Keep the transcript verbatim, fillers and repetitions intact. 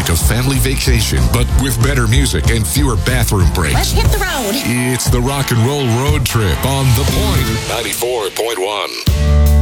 like a family vacation, but with better music and fewer bathroom breaks. Let's hit the road. It's the Rock and Roll Road Trip on The Point ninety-four point one.